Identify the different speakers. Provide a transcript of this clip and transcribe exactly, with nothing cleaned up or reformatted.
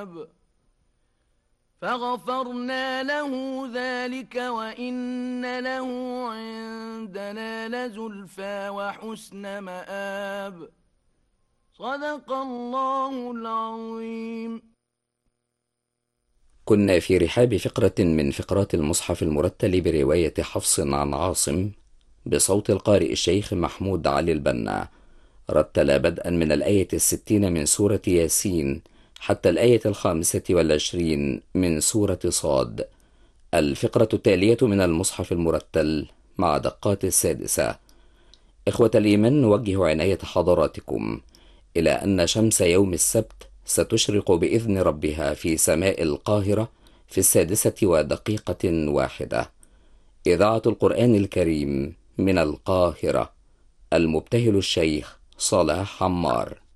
Speaker 1: مآب فغفرنا له ذلك وإن له عندنا لزلفى وحسن مآب. صدق الله العظيم.
Speaker 2: كنا في رحاب فقرة من فقرات المصحف المرتل برواية حفص عن عاصم بصوت القارئ الشيخ محمود علي البنا، رتل بدءا من الآية الستين من سورة ياسين حتى الآية الخامسة والعشرين من سورة صاد. الفقرة التالية من المصحف المرتل مع دقات السادسة. إخوة الإيمان، نوجه عناية حضراتكم إلى أن شمس يوم السبت ستشرق بإذن ربها في سماء القاهرة في السادسة ودقيقة واحدة. إذاعة القرآن الكريم من القاهرة، المبتهل الشيخ صلاح عمار.